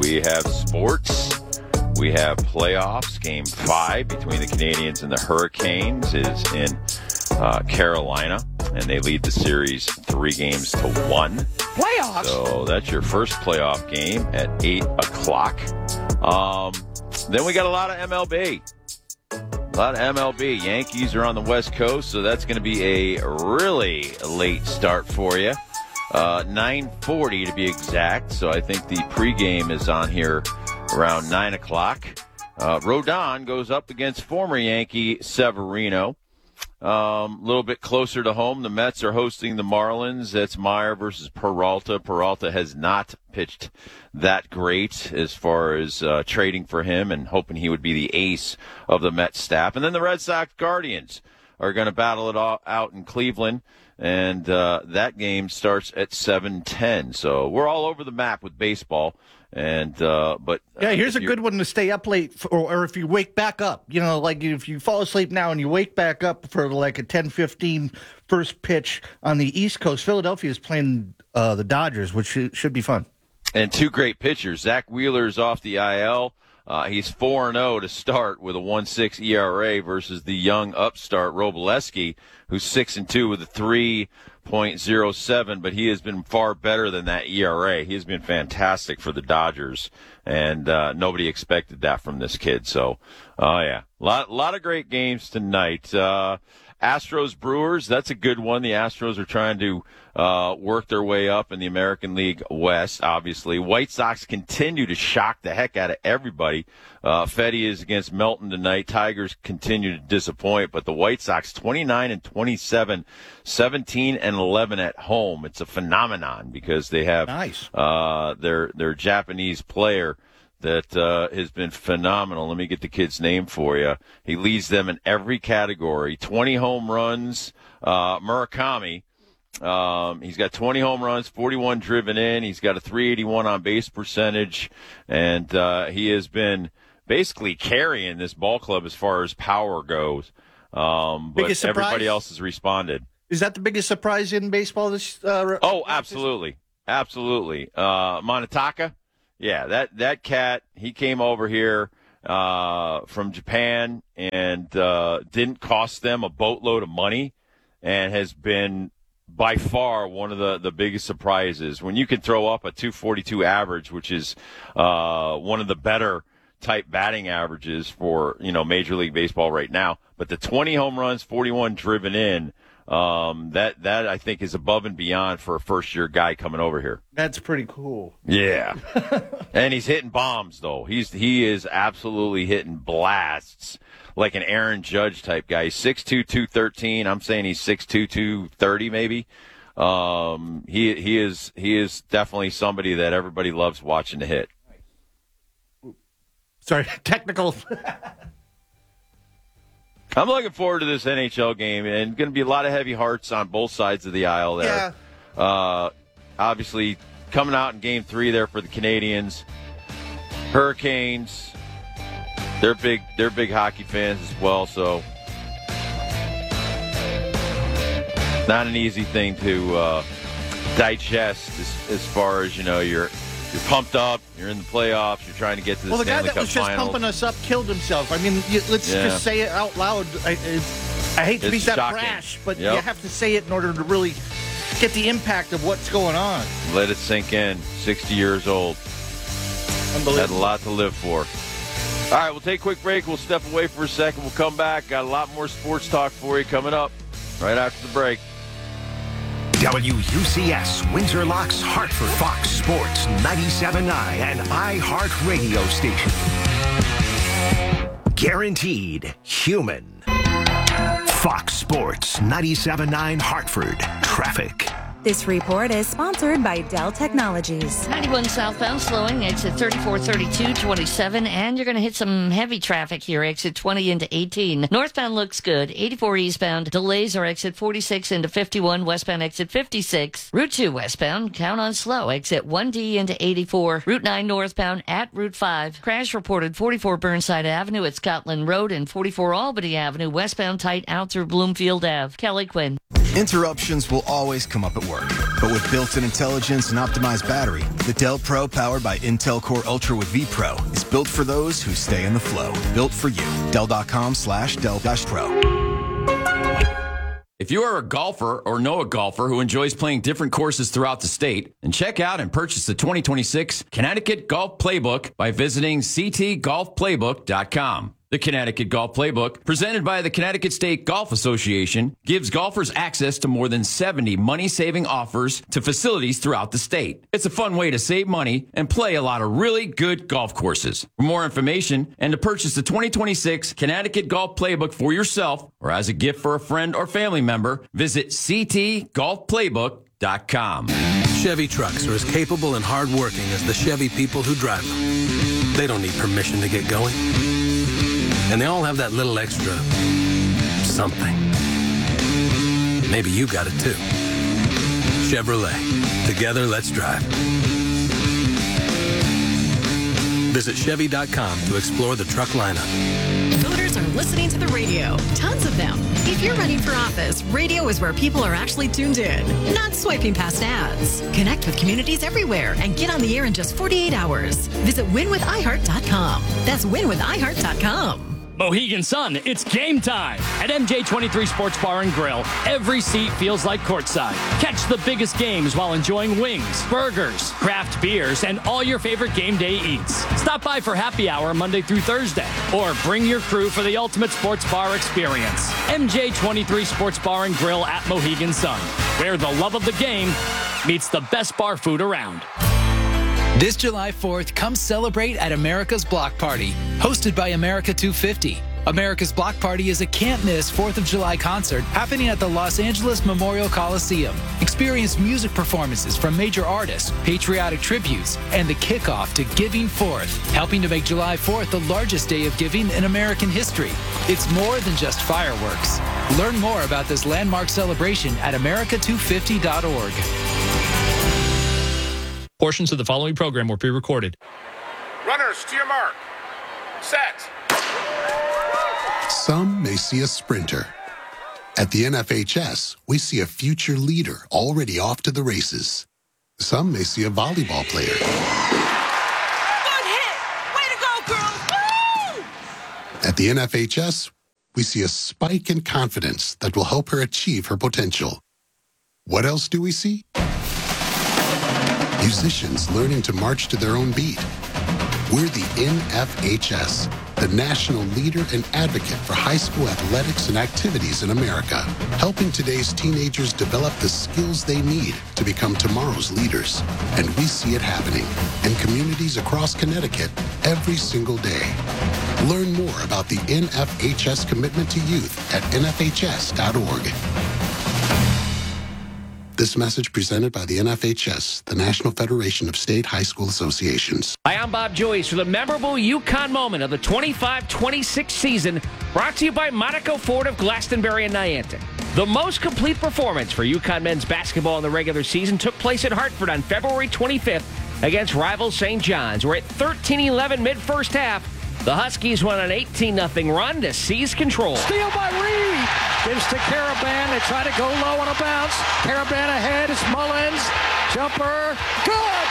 We have sports. We have playoffs. Game 5 between the Canadians and the Hurricanes is in Carolina, and they lead the series 3-1. Playoffs? So that's your first playoff game at 8 o'clock. Then we got a lot of MLB. Yankees are on the West Coast, so that's going to be a really late start for you. 9:40 to be exact, so I think the pregame is on here around 9 o'clock. Rodon goes up against former Yankee Severino. A little bit closer to home, the Mets are hosting the Marlins. That's Meyer versus Peralta. Peralta has not pitched that great as far as trading for him and hoping he would be the ace of the Mets staff. And then the Red Sox Guardians are going to battle it all out in Cleveland, and that game starts at 7:10. So we're all over the map with baseball. And here's a good one to stay up late for, or if you wake back up. You know, like if you fall asleep now and you wake back up for like a 10:15 first pitch on the East Coast. Philadelphia is playing the Dodgers, which should be fun. And two great pitchers. Zach Wheeler's off the IL. He's 4-0 to start with a 1.6 ERA versus the young upstart Robleski, who's 6-2 with a 3.07, but he has been far better than that ERA. He has been fantastic for the Dodgers, and nobody expected that from this kid. So, a lot of great games tonight. Astros Brewers, that's a good one. The Astros are trying to work their way up in the American League West, obviously. White Sox continue to shock the heck out of everybody. Fetty is against Melton tonight. Tigers continue to disappoint, but the White Sox 29-27, 17-11 at home. It's a phenomenon because they have their Japanese player that has been phenomenal. Let me get the kid's name for you. He leads them in every category. 20 home runs. Murakami. He's got 20 home runs, 41 driven in. He's got a 381 on base percentage, and he has been basically carrying this ball club as far as power goes. But everybody else has responded. Is that the biggest surprise in baseball this absolutely. Absolutely. Monotaka. Yeah, that cat, he came over here from Japan and didn't cost them a boatload of money and has been by far one of the biggest surprises. When you can throw up a 242 average, which is one of the better type batting averages for, Major League Baseball right now, but the 20 home runs, 41 driven in, that I think is above and beyond for a first-year guy coming over here. That's pretty cool. Yeah. And he's hitting bombs, though. He is absolutely hitting blasts like an Aaron Judge type guy. He's 6'2", 213. I'm saying he's 6'2", 230 maybe. He is definitely somebody that everybody loves watching to hit. Sorry, technical. I'm looking forward to this NHL game, and going to be a lot of heavy hearts on both sides of the aisle there. Yeah. Obviously, coming out in Game 3 there for the Canadians. Hurricanes, they're big hockey fans as well, so not an easy thing to digest as far as, you're pumped up. You're in the playoffs. You're trying to get to the Stanley Cup Well, the guy that was just Finals. pumping us up killed himself. I mean, let's just say it out loud. I hate to be that brash, but you have to say it in order to really get the impact of what's going on. Let it sink in. 60 years old. Unbelievable. Had a lot to live for. All right, we'll take a quick break. We'll step away for a second. We'll come back. Got a lot more sports talk for you coming up right after the break. WUCS, Windsor Locks, Hartford, Fox Sports 97.9 and iHeartRadio station. Guaranteed human. Fox Sports 97.9 Hartford. Traffic. This report is sponsored by Dell Technologies. 91 southbound slowing, exit 3432, 27, and you're going to hit some heavy traffic here, exit 20 into 18. Northbound looks good, 84 eastbound. Delays are exit 46 into 51, westbound exit 56. Route 2 westbound, count on slow, exit 1D into 84. Route 9 northbound at Route 5. Crash reported 44 Burnside Avenue at Scotland Road and 44 Albany Avenue, westbound tight out through Bloomfield Ave. Kelly Quinn. Interruptions will always come up at work. work. But with built-in intelligence and optimized battery, the Dell Pro powered by Intel Core Ultra with vPro is built for those who stay in the flow. Built for you. Dell.com/Dell-Pro. If you are a golfer or know a golfer who enjoys playing different courses throughout the state, then check out and purchase the 2026 Connecticut Golf Playbook by visiting ctgolfplaybook.com. The Connecticut Golf Playbook, presented by the Connecticut State Golf Association, gives golfers access to more than 70 money-saving offers to facilities throughout the state. It's a fun way to save money and play a lot of really good golf courses. For more information and to purchase the 2026 Connecticut Golf Playbook for yourself or as a gift for a friend or family member, visit ctgolfplaybook.com. Chevy trucks are as capable and hardworking as the Chevy people who drive them. They don't need permission to get going. And they all have that little extra something. Maybe you got it too. Chevrolet. Together, let's drive. Visit Chevy.com to explore the truck lineup. Voters are listening to the radio. Tons of them. If you're running for office, radio is where people are actually tuned in, not swiping past ads. Connect with communities everywhere and get on the air in just 48 hours. Visit winwithiheart.com. That's winwithiheart.com. Mohegan Sun, it's game time. At MJ23 Sports Bar and Grill, every seat feels like courtside. Catch the biggest games while enjoying wings, burgers, craft beers, and all your favorite game day eats. Stop by for happy hour Monday through Thursday, or bring your crew for the ultimate sports bar experience. MJ23 Sports Bar and Grill at Mohegan Sun, where the love of the game meets the best bar food around. This July 4th, come celebrate at America's Block Party, hosted by America 250. America's Block Party is a can't-miss 4th of July concert happening at the Los Angeles Memorial Coliseum. Experience music performances from major artists, patriotic tributes, and the kickoff to Giving Forth, helping to make July 4th the largest day of giving in American history. It's more than just fireworks. Learn more about this landmark celebration at america250.org. Portions of the following program were pre-recorded. Runners, to your mark. Set. Some may see a sprinter. At the NFHS, we see a future leader already off to the races. Some may see a volleyball player. Good hit! Way to go, girls! Woo! At the NFHS, we see a spike in confidence that will help her achieve her potential. What else do we see? Musicians learning to march to their own beat. We're the NFHS, the national leader and advocate for high school athletics and activities in America, helping today's teenagers develop the skills they need to become tomorrow's leaders. And we see it happening in communities across Connecticut every single day. Learn more about the NFHS commitment to youth at nfhs.org. This message presented by the NFHS, the National Federation of State High School Associations. Hi, I'm Bob Joyce for the memorable UConn moment of the 25-26 season, brought to you by Monaco Ford of Glastonbury and Niantic. The most complete performance for UConn men's basketball in the regular season took place in Hartford on February 25th against rival St. John's, where at 13-11 mid-first half, the Huskies won an 18-0 run to seize control. Steal by Reed. Gives to Karaban. They try to go low on a bounce. Karaban ahead. It's Mullins. Jumper. Good.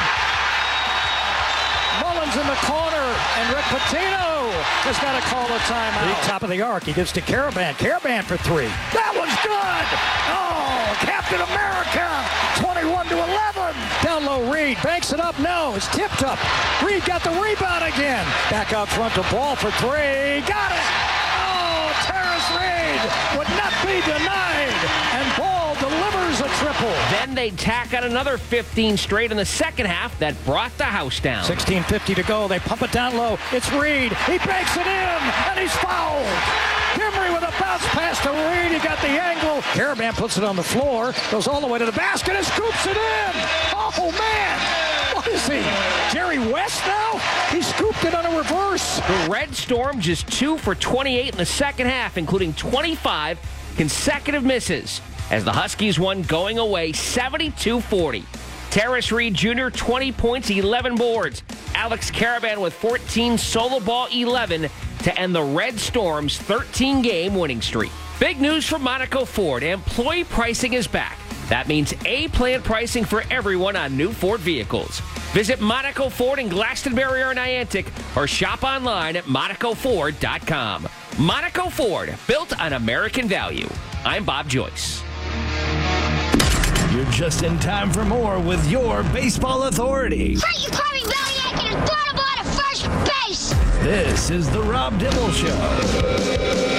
Mullins in the corner. And Rick Pitino has got to call the timeout. Top of the arc. He gives to Karaban. Karaban for three. That one's good. Oh, Captain America. 21-11. Down low, Reed. Banks it up. No, it's tipped up. Reed got the rebound again. Back out front to Ball for three. Got it. Oh, Terrace Reed would not be denied. And Ball delivers a triple. Then they tack on another 15 straight in the second half that brought the house down. 16:50 to go. They pump it down low. It's Reed. He banks it in, and he's fouled. Kimry with a bounce pass to Reed. He got the angle. Karaban puts it on the floor. Goes all the way to the basket and scoops it in. Oh, man. What is he? Jerry West now? He scooped it on a reverse. The Red Storm just 2 for 28 in the second half, including 25 consecutive misses, as the Huskies won going away 72-40. Terrace Reed Jr., 20 points, 11 boards. Alex Karaban with 14, solo ball 11 to end the Red Storm's 13-game winning streak. Big news from Monaco Ford. Employee pricing is back. That means A-plan pricing for everyone on new Ford vehicles. Visit Monaco Ford in Glastonbury or Niantic or shop online at MonacoFord.com. Monaco Ford, built on American value. I'm Bob Joyce. You're just in time for more with your Baseball Authority. Frankie Parving Beliak and Inflatable out of first base. This is the Rob Dibble Show.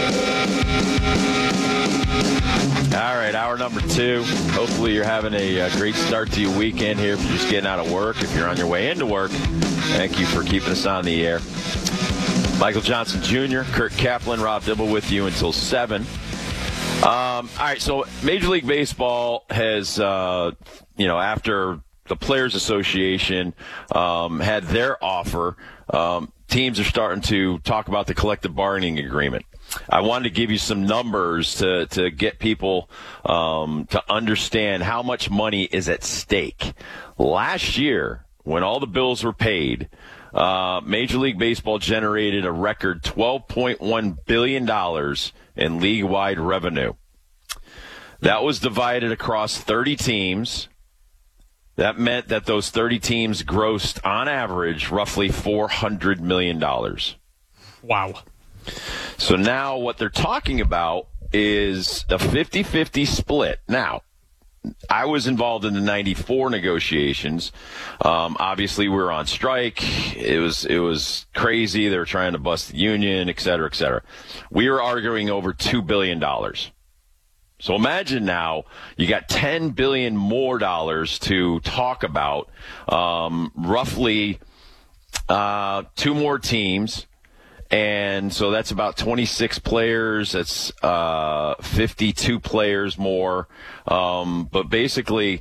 All right, hour number 2. Hopefully you're having a great start to your weekend here. If you're just getting out of work, if you're on your way into work, thank you for keeping us on the air. Michael Johnson Jr., Kurt Kaplan, Rob Dibble with you until 7. All right, so Major League Baseball has, after the Players Association had their offer, teams are starting to talk about the collective bargaining agreement. I wanted to give you some numbers to get people to understand how much money is at stake. Last year, when all the bills were paid, Major League Baseball generated a record $12.1 billion in league-wide revenue. That was divided across 30 teams. That meant that those 30 teams grossed, on average, roughly $400 million. Wow. So now what they're talking about is a 50-50 split. Now, I was involved in the 94 negotiations. Obviously, we were on strike. It was crazy. They were trying to bust the union, et cetera, et cetera. We were arguing over $2 billion. So imagine now you got $10 billion more dollars to talk about. Roughly 2 more teams. And so that's about 26 players. That's 52 players more. But basically,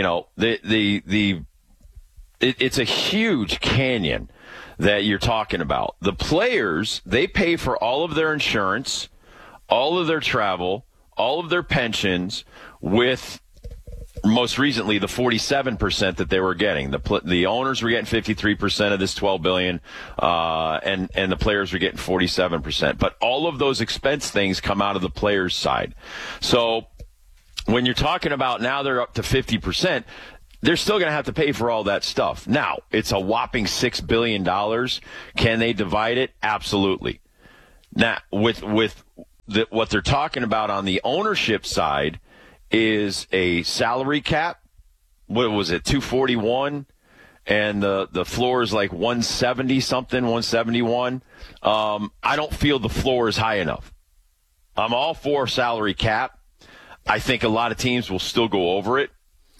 it's a huge canyon that you're talking about. The players, they pay for all of their insurance, all of their travel, all of their pensions, with most recently the 47% that they were getting. The owners were getting 53% of this $12 billion, and the players were getting 47%. But all of those expense things come out of the players' side. So when you're talking about now they're up to 50%, they're still going to have to pay for all that stuff. Now, it's a whopping $6 billion. Can they divide it? Absolutely. Now, with what they're talking about on the ownership side is a salary cap. What was it, 241? And the floor is like 170 something, 171. I don't feel the floor is high enough. I'm all for salary cap. I think a lot of teams will still go over it.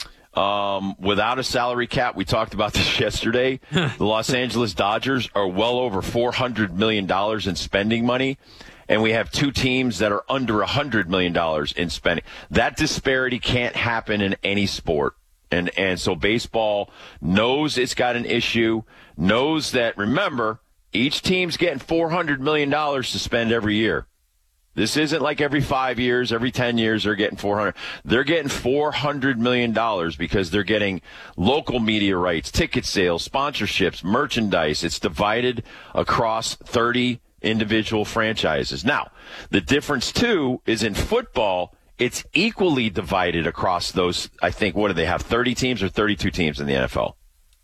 Without a salary cap, we talked about this yesterday, the Los Angeles Dodgers are well over $400 million in spending money, and we have 2 teams that are under $100 million in spending. That disparity can't happen in any sport. And so baseball knows it's got an issue, knows that, remember, each team's getting $400 million to spend every year. This isn't like every 5 years, every 10 years they're getting $400. They're getting $400 million because they're getting local media rights, ticket sales, sponsorships, merchandise. It's divided across 30 individual franchises. Now, the difference, too, is in football, it's equally divided across those, I think, what do they have, 30 teams or 32 teams in the NFL?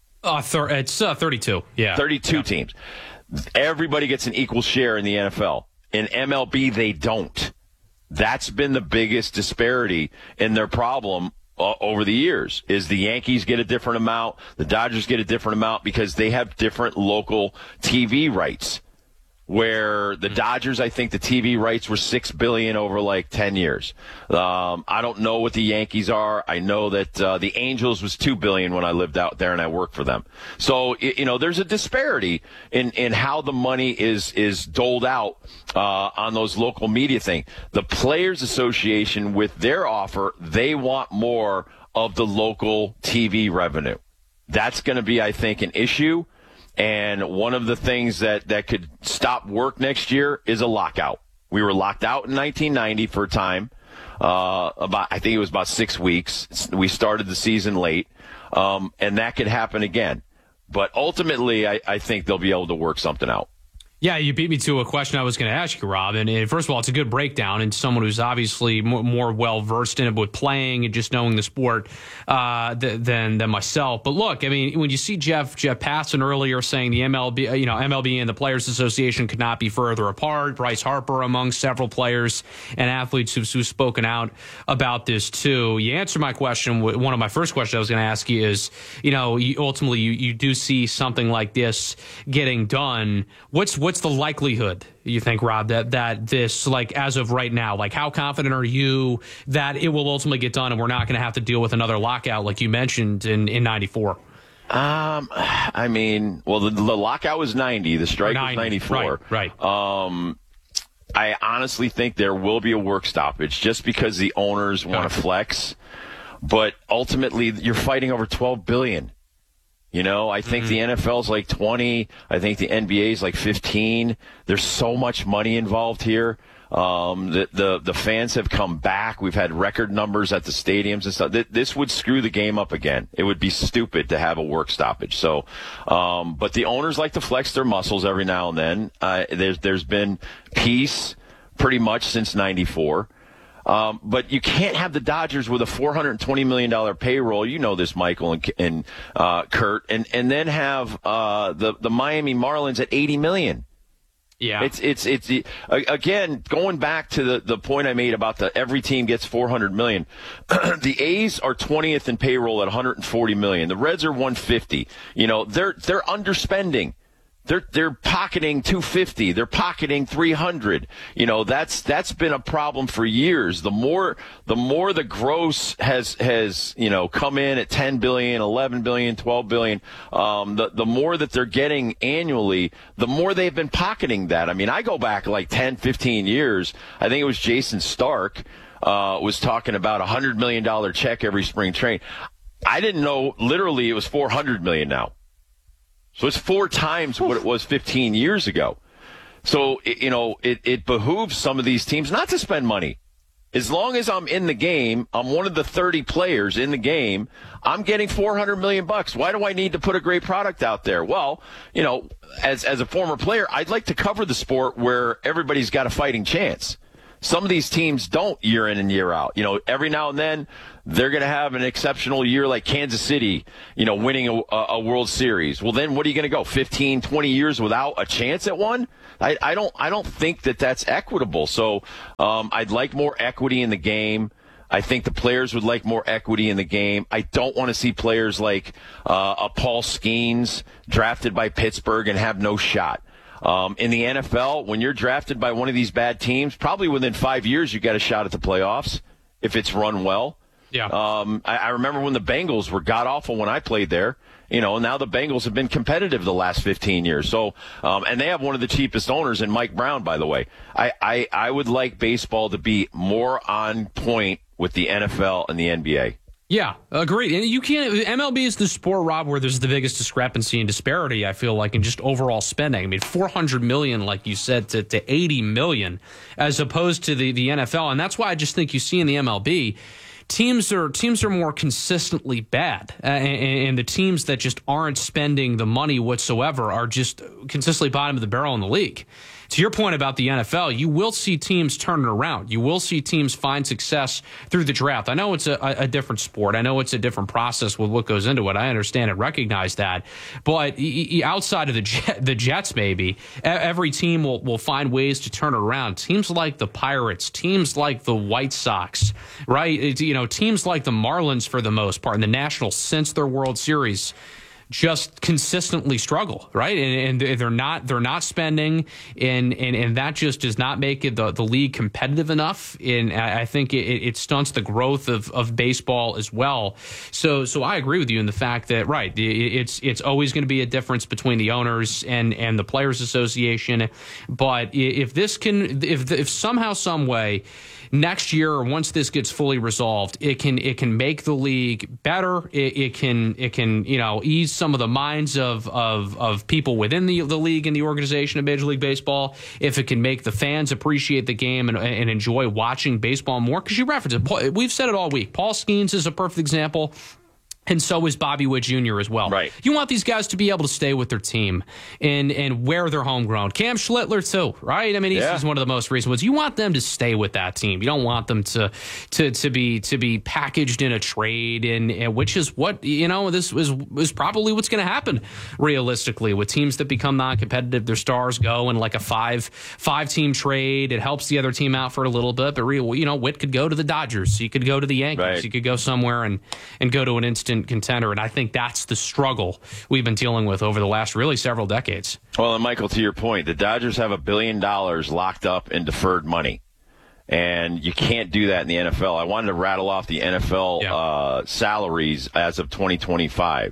It's 32, yeah. 32 teams. Everybody gets an equal share in the NFL. In MLB, they don't. That's been the biggest disparity in their problem over the years, is the Yankees get a different amount, the Dodgers get a different amount because they have different local TV rights. Where the Dodgers, I think the TV rights were $6 billion over like 10 years. I don't know what the Yankees are. I know that the Angels was $2 billion when I lived out there and I worked for them. So there's a disparity in how the money is doled out on those local media things. The Players Association, with their offer, they want more of the local TV revenue. That's going to be, I think, an issue. And one of the things that could stop work next year is a lockout. We were locked out in 1990 for a time. I think it was about 6 weeks. We started the season late. And that could happen again. But ultimately, I think they'll be able to work something out. Yeah, you beat me to a question I was going to ask you, Rob. And first of all, it's a good breakdown, and someone who's obviously more well-versed in it with playing and just knowing the sport than myself. But look, I mean, when you see Jeff Passan earlier saying the MLB and the Players Association could not be further apart, Bryce Harper among several players and athletes who've spoken out about this too. You answered my question. One of my first questions I was going to ask you is, ultimately you do see something like this getting done. What's the likelihood, you think, Rob, that this, like, as of right now, like, how confident are you that it will ultimately get done and we're not going to have to deal with another lockout like you mentioned in 94? I mean, well, the lockout was 90. The strike was 94. Right. I honestly think there will be a work stoppage just because the owners want to flex. But ultimately, you're fighting over $12 billion. I think the NFL's like 20. I think the NBA's like 15. There's so much money involved here. The fans have come back. We've had record numbers at the stadiums and stuff. This would screw the game up again. It would be stupid to have a work stoppage. So, but the owners like to flex their muscles every now and then. There's been peace pretty much since 94. But you can't have the Dodgers with a $420 million payroll. You know this, Michael and Kurt, and then have the Miami Marlins at $80 million. Yeah, it's again going back to the point I made about every team gets $400 million. The A's are 20th in payroll at $140 million. The Reds are $150. They're underspending. They're pocketing $250. They're pocketing $300. That's been a problem for years. The more the gross has come in at $10 billion, $11 billion, $12 billion, the more that they're getting annually, the more they've been pocketing that. I mean, I go back like 10, 15 years. I think it was Jason Stark was talking about a $100 million check every spring training. I didn't know literally it was $400 million now. So it's 4 times what it was 15 years ago. So, it behooves some of these teams not to spend money. As long as I'm in the game, I'm one of the 30 players in the game, I'm getting $400 million. Why do I need to put a great product out there? Well, as a former player, I'd like to cover the sport where everybody's got a fighting chance. Some of these teams don't year in and year out. Every now and then they're going to have an exceptional year like Kansas City, winning a World Series. Well, then what are you going to go 15, 20 years without a chance at one? I don't think that's equitable. So I'd like more equity in the game. I think the players would like more equity in the game. I don't want to see players like a Paul Skeens drafted by Pittsburgh and have no shot. In the NFL, when you're drafted by one of these bad teams, probably within 5 years you got a shot at the playoffs if it's run well. Yeah. I remember when the Bengals were god-awful when I played there. Now the Bengals have been competitive the last 15 years. So, and they have one of the cheapest owners in Mike Brown, by the way. I would like baseball to be more on point with the NFL and the NBA. Yeah, agreed. And you can't. MLB is the sport, Rob, where there's the biggest discrepancy and disparity, I feel like, in just overall spending. I mean, $400 million, like you said, to $80 million, as opposed to the NFL. And that's why I just think you see in the MLB, teams are more consistently bad, and the teams that just aren't spending the money whatsoever are just consistently bottom of the barrel in the league. To your point about the NFL, you will see teams turn it around. You will see teams find success through the draft. I know it's a different sport. I know it's a different process with what goes into it. I understand and recognize that. But outside of the Jets, maybe, every team will find ways to turn it around. Teams like the Pirates, teams like the White Sox, right? Teams like the Marlins, for the most part, in the Nationals since their World Series, just consistently struggle, right? And they're not spending, and that just does not make it the league competitive enough. And I think it stunts the growth of baseball as well. So I agree with you in the fact that, right, it's always going to be a difference between the owners and the Players Association. But if somehow, some way, next year, once this gets fully resolved, it can make the league better. It can ease some of the minds of people within the league and the organization of Major League Baseball. If it can make the fans appreciate the game and enjoy watching baseball more, because you reference it. We've said it all week. Paul Skeens is a perfect example. And so is Bobby Witt Jr. as well. Right. You want these guys to be able to stay with their team and where they're homegrown. Cam Schlittler too, right? I mean, he's one of the most recent ones. You want them to stay with that team. You don't want them to be packaged in a trade, and which is what this is probably what's going to happen realistically with teams that become non-competitive. Their stars go in like a five-team trade. It helps the other team out for a little bit, but Witt could go to the Dodgers. He could go to the Yankees. Right. He could go somewhere and go to an instant contender, and I think that's the struggle we've been dealing with over the last really several decades. Well, and Michael, to your point, the Dodgers have $1 billion locked up in deferred money, and you can't do that in the NFL. I wanted to rattle off the NFL salaries as of 2025.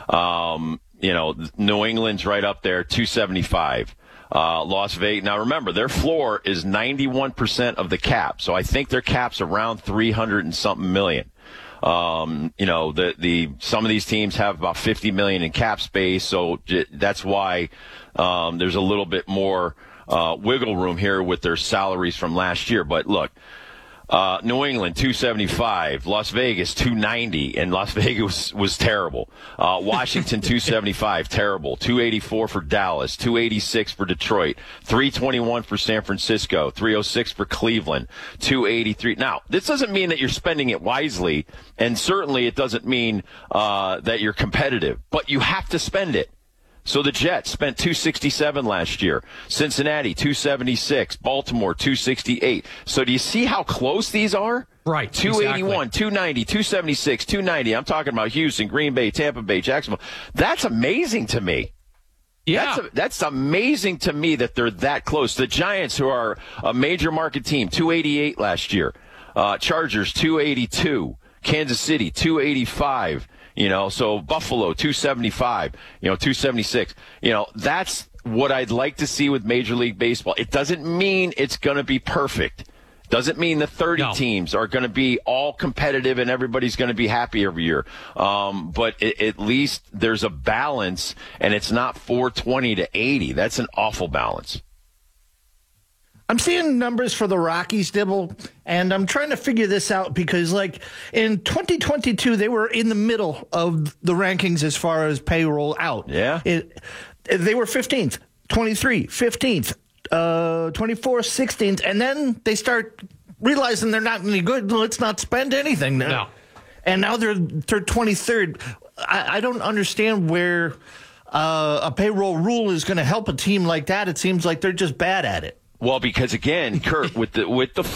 New England's right up there, $275. Las Vegas. Now remember, their floor is 91% of the cap, so I think their cap's around 300 and something million. Some of these teams have about 50 million in cap space, so that's why there's a little bit more wiggle room here with their salaries from last year. But look, New England $275, Las Vegas $290, and Las Vegas was terrible. Washington $275, terrible. $284 for Dallas, $286 for Detroit, $321 for San Francisco, $306 for Cleveland, $283. Now, this doesn't mean that you're spending it wisely, and certainly it doesn't mean that you're competitive, but you have to spend it. So the Jets spent $267 last year. Cincinnati $276. Baltimore $268. So do you see how close these are? Right. $281, exactly. $290, $276, $290. I'm talking about Houston, Green Bay, Tampa Bay, Jacksonville. That's amazing to me. Yeah. That's amazing to me that they're that close. The Giants, who are a major market team, $288 last year. Chargers $282. Kansas City $285. So Buffalo, $275, $276. That's what I'd like to see with Major League Baseball. It doesn't mean it's going to be perfect. Doesn't mean the 30 teams are going to be all competitive and everybody's going to be happy every year. But at least there's a balance, and it's not 420 to 80. That's an awful balance. I'm seeing numbers for the Rockies, Dibble, and I'm trying to figure this out because, in 2022, they were in the middle of the rankings as far as payroll out. Yeah. They were 15th, 23, 15th, 24, 16th, and then they start realizing they're not any good. Let's not spend anything now. No. And now they're 23rd. I don't understand where a payroll rule is going to help a team like that. It seems like they're just bad at it. Well, because again, Kurt, with the